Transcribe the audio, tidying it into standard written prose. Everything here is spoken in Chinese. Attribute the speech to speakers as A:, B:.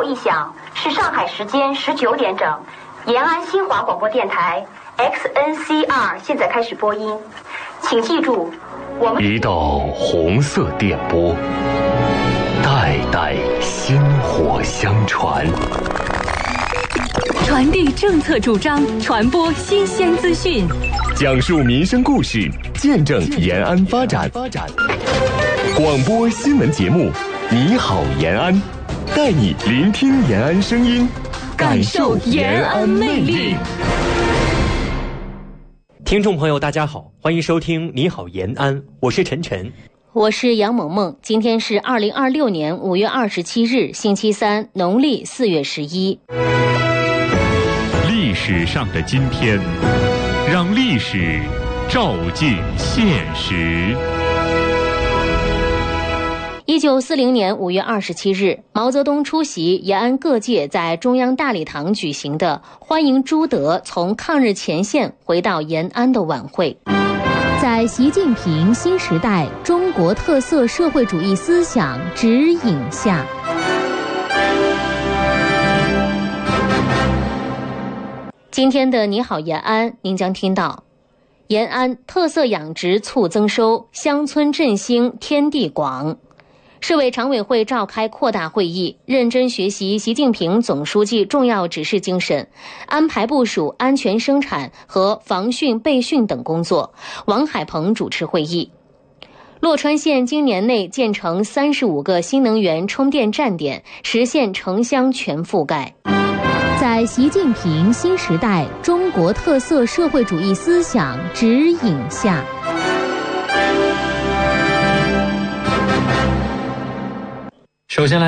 A: 后一响是上海时间19点整，延安新华广播电台 XNCR 现在开始播音，请记住，我们
B: 一道红色电波，代代薪火相传，
C: 传递政策主张，传播新鲜资讯，
B: 讲述民生故事，见证延安发展。广播新闻节目，你好延安，带你聆听延安声音，感受延安魅力。
D: 听众朋友大家好，欢迎收听你好延安，我是陈晨，
C: 我是杨萌萌。今天是2026年5月27日星期三，农历4月11。
E: 历史上的今天，让历史照进现实。
C: 1940年5月27日，毛泽东出席延安各界在中央大礼堂举行的欢迎朱德从抗日前线回到延安的晚会。在习近平新时代中国特色社会主义思想指引下，今天的你好延安，您将听到延安特色养殖促增收，乡村振兴天地广。市委常委会召开扩大会议，认真学习习近平总书记重要指示精神，安排部署安全生产和防汛备汛等工作。王海鹏主持会议。洛川县今年内建成35个新能源充电站点，实现城乡全覆盖。在习近平新时代中国特色社会主义思想指引下，
F: 首先来